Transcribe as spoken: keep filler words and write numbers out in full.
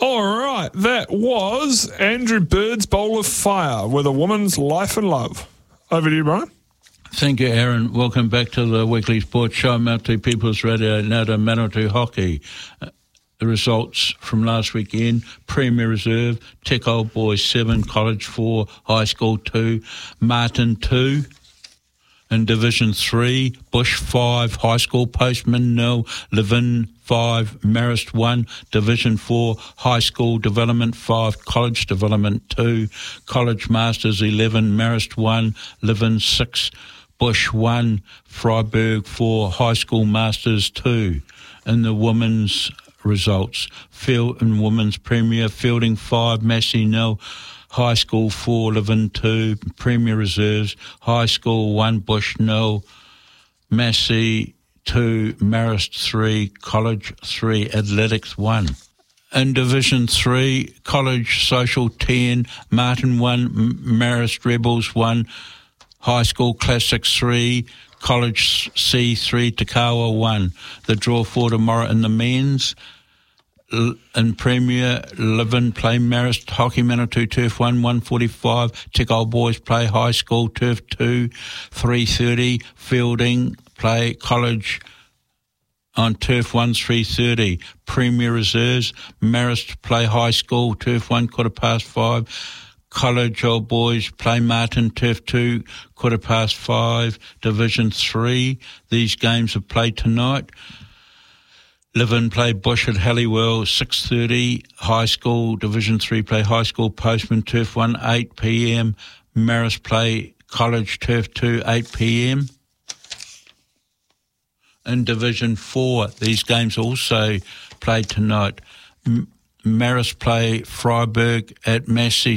All right, that was Andrew Bird's Bowl of Fire with a woman's life and love. Over to you, Brian. Thank you, Aaron. Welcome back to the weekly sports show, Mount People's Radio, now to Manawatu Hockey. Uh, the results from last weekend: Premier Reserve, Tech Old Boys seven, College four, High School two, Martin two. In Division three, Bush five, High School Postman nil, Levin five, Marist one, Division four, High School Development five, College Development two, College Masters eleven, Marist one, Levin six, Bush one, Freiburg four, High School Masters two. In the women's results, Field in Women's Premier, Fielding five, Massey nil, High School four, Levin two, Premier Reserves, High School one, Bush nil, Massey two, Marist three, College three, Athletics one. In Division three, College Social ten, Martin one, Marist Rebels one, High School Classics three, College C three, Takawa one. The draw for tomorrow in the men's. In Premier, Levin play Marist, Hockey Manawatu Turf one, one forty-five, Tech Old Boys play High School Turf two, three thirty, Fielding play College on Turf one, three thirty, Premier Reserves, Marist play High School Turf one, quarter past five, College Old Boys play Martin Turf two, quarter past five, Division three. These games are played tonight. Levin play Bush at Halliwell, six thirty. High School Division three play High School Postman Turf one, eight p.m. Marist play College Turf two, eight p.m. In Division four, these games also played tonight. M- Marist play Freiburg at Massey,